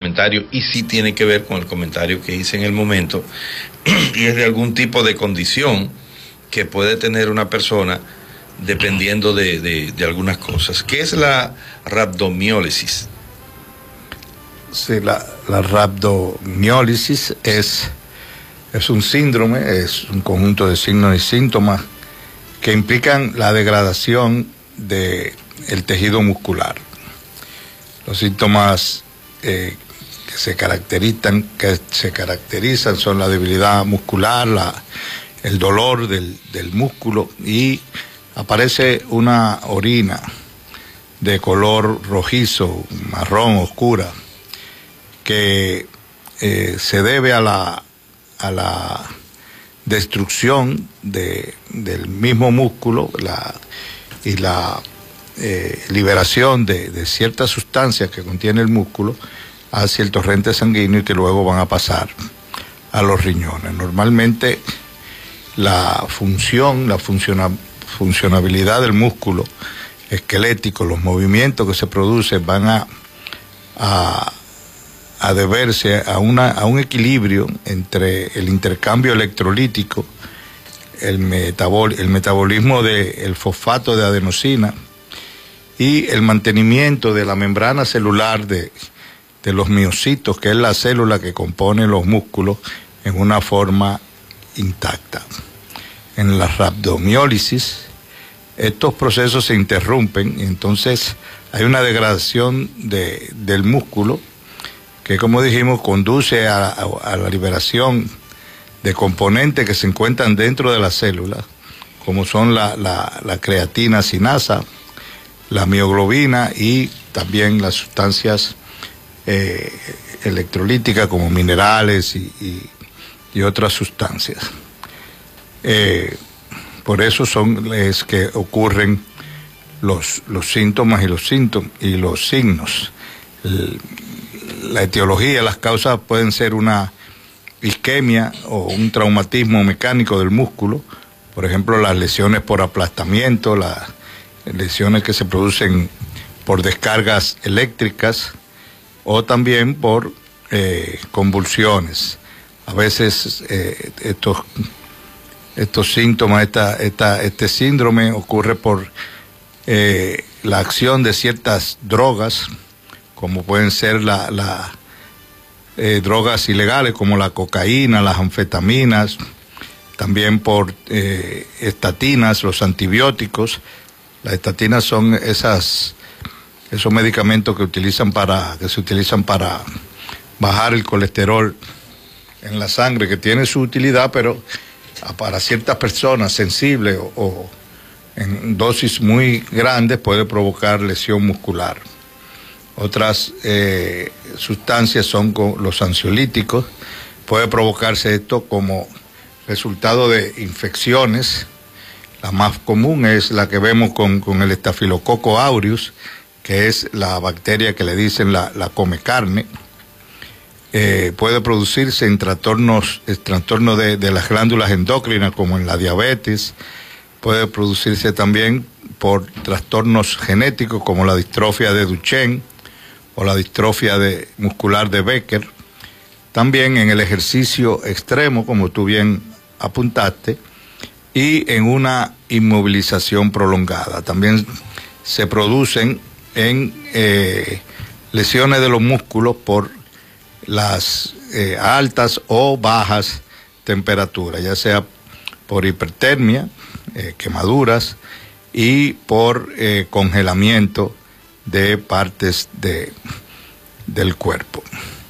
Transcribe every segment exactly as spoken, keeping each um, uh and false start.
comentario, y sí tiene que ver con el comentario que hice en el momento, y es de algún tipo de condición que puede tener una persona dependiendo de, de, de algunas cosas. ¿Qué es la rhabdomiólisis? Sí, la, la rhabdomiólisis es, es un síndrome, es un conjunto de signos y síntomas que implican la degradación del tejido muscular. Los síntomas eh, que se caracterizan, que se caracterizan son la debilidad muscular, la, el dolor del, del músculo, y aparece una orina de color rojizo, marrón, oscura, que eh, se debe a la, a la destrucción de, del mismo músculo la, y la eh, liberación de, de ciertas sustancias que contiene el músculo hacia el torrente sanguíneo y que luego van a pasar a los riñones. Normalmente la función, la funciona, funcionabilidad del músculo esquelético, los movimientos que se producen van a, a, a deberse a, una, a un equilibrio entre el intercambio electrolítico, el, metabol, el metabolismo del fosfato de adenosina y el mantenimiento de la membrana celular de, de los miocitos, que es la célula que compone los músculos, en una forma intacta. En la rhabdomiólisis, estos procesos se interrumpen y entonces hay una degradación de, del músculo que, como dijimos, conduce a, a, a la liberación de componentes que se encuentran dentro de la célula, como son la, la, la creatina sinasa, la mioglobina y también las sustancias eh, electrolíticas como minerales y, y, y otras sustancias. Eh, por eso son es que ocurren los, los síntomas y los síntomas y los signos. El, la etiología, las causas pueden ser una isquemia o un traumatismo mecánico del músculo, por ejemplo las lesiones por aplastamiento, las lesiones que se producen por descargas eléctricas o también por eh, convulsiones. A veces eh, estos, estos síntomas, esta, esta, este síndrome ocurre por eh, la acción de ciertas drogas, como pueden ser la, la, eh, drogas ilegales como la cocaína, las anfetaminas, también por eh, estatinas, los antibióticos. Las estatinas son esas, esos medicamentos que, utilizan para, que se utilizan para bajar el colesterol en la sangre, que tiene su utilidad, pero para ciertas personas sensibles o, o en dosis muy grandes puede provocar lesión muscular. Otras eh, sustancias son los ansiolíticos. Puede provocarse esto como resultado de infecciones. La más común es la que vemos con, con el estafilococo aureus, que es la bacteria que le dicen la, la come carne. Eh, puede producirse en trastornos, trastornos de, de las glándulas endocrinas, como en la diabetes. Puede producirse también por trastornos genéticos, como la distrofia de Duchenne o la distrofia de, muscular de Becker. También en el ejercicio extremo, como tú bien apuntaste, y en una inmovilización prolongada. También se producen en eh, lesiones de los músculos por las eh, altas o bajas temperaturas, ya sea por hipertermia, eh, quemaduras, y por eh, congelamiento de partes de, del cuerpo.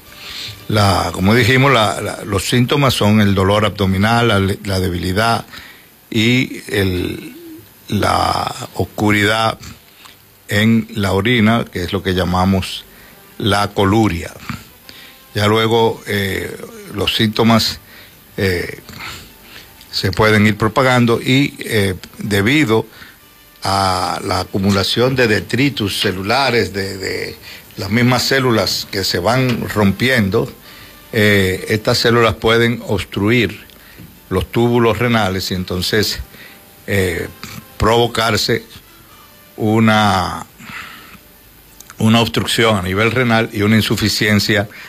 La, como dijimos, la, la, los síntomas son el dolor abdominal, la, la debilidad y el, la oscuridad en la orina, que es lo que llamamos la coluria. Ya luego eh, los síntomas eh, se pueden ir propagando y eh, debido a la acumulación de detritus celulares, de, de las mismas células que se van rompiendo, eh, estas células pueden obstruir los túbulos renales y entonces eh, provocarse una, una obstrucción a nivel renal y una insuficiencia